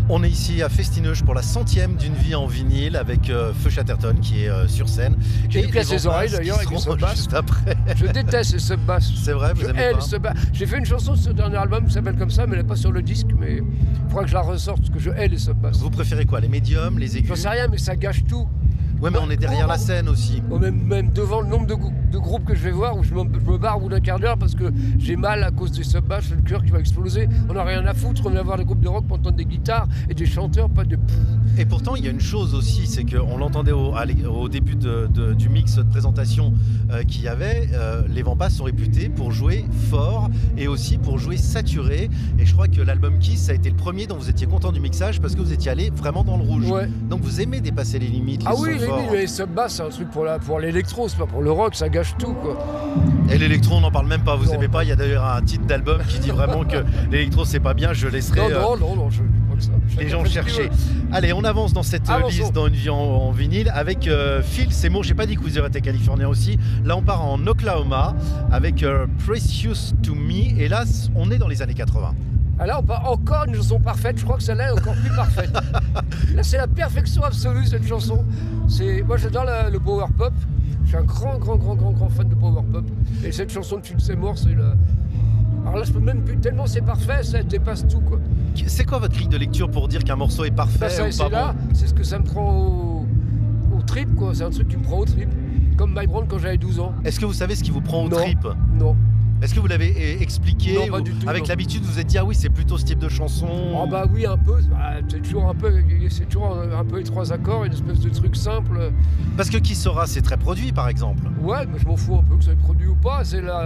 On est ici à Festineuge pour la 100e d'une vie en vinyle avec Feu Chatterton qui est sur scène. J'ai dû casser ses oreilles d'ailleurs avec les sub-basses. Juste après. Je déteste les sub-basses. C'est vrai, vous aimez pas sub-basses. J'ai fait une chanson sur ce dernier album qui s'appelle comme ça, mais elle n'est pas sur le disque. Mais il faudra que je la ressorte parce que je hais les sub-basses. Vous préférez quoi? Les médiums, les aigus? J'en sais rien, mais ça gâche tout. Ouais, mais on est derrière la scène aussi. Même devant le nombre de groupes que je vais voir où je me barre au bout d'un quart d'heure parce que j'ai mal à cause des sub-basses, j'ai le cœur qui va exploser. On n'a rien à foutre, on vient voir des groupes de rock pour entendre des guitares et des chanteurs, pas de... Et pourtant, il y a une chose aussi, c'est qu'on l'entendait au début du mix de présentation qu'il y avait, les Vampas sont réputés pour jouer fort et aussi pour jouer saturé. Et je crois que l'album Kiss, ça a été le premier dont vous étiez content du mixage parce que vous étiez allé vraiment dans le rouge. Ouais. Donc vous aimez dépasser les limites. Ah oui, les sub-basses, c'est un truc pour l'électro, c'est pas pour le rock, ça gâche tout, quoi. Et l'électro, on n'en parle même pas, vous aimez pas. Il y a d'ailleurs un titre d'album qui dit vraiment que l'électro, c'est pas bien. Je laisserai non, je crois que ça. les gens chercher. Allez, on avance dans cette liste dans une vie en vinyle avec Phil Seymour. J'ai pas dit que vous étiez californien aussi. Là, on part en Oklahoma avec Precious to Me. Et là, on est dans les années 80. Ah là, on part encore une chanson parfaite. Je crois que celle-là est encore plus parfaite. Là, c'est la perfection absolue, cette chanson. Moi, j'adore le power pop. Je suis un grand fan de power pop. Et cette chanson de Phil Seymour, c'est la... Alors là, je peux même plus, tellement c'est parfait, ça dépasse tout, quoi. C'est quoi votre grille de lecture pour dire qu'un morceau est parfait ou pas bon? C'est ce que ça me prend au trip, quoi. C'est un truc qui me prend au trip. Comme My Brand quand j'avais 12 ans. Est-ce que vous savez ce qui vous prend au trip? Non. Est-ce que vous l'avez expliqué? Non, pas du tout. Avec l'habitude, vous vous êtes dit, ah oui, c'est plutôt ce type de chanson? Oh bah oui, un peu. C'est toujours un peu les trois accords, une espèce de truc simple. Parce que Qui sera, c'est très produit, par exemple. Ouais, mais je m'en fous un peu que ça soit produit ou pas.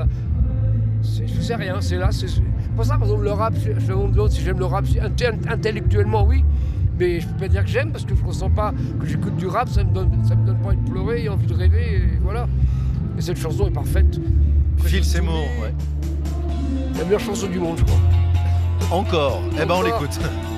Je sais rien, c'est là. Pour ça, par exemple, le rap, je me demande si j'aime le rap. Intellectuellement, oui. Mais je peux pas dire que j'aime parce que je ressens pas que j'écoute du rap, ça me donne pas envie de pleurer et envie de rêver, et voilà. Et cette chanson est parfaite. Phil Seymour, ouais. La meilleure chanson du monde, je crois. Encore. Eh ben, on l'écoute.